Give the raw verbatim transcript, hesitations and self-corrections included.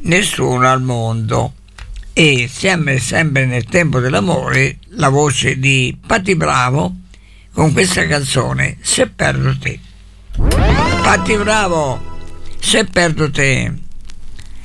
Nessuno al mondo. E sempre, sempre nel tempo dell'amore, la voce di Patti Bravo con questa canzone Se perdo te. Patti Bravo, Se perdo te.